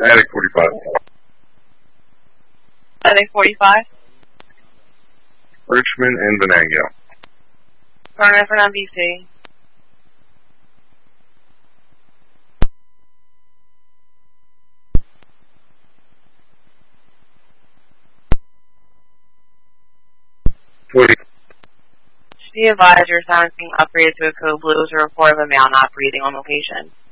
Attic 45. Attic 45. Richmond and Venango. Burn on BC. Be advised your sound is being upgraded to a code blue as a report of a male not breathing on location.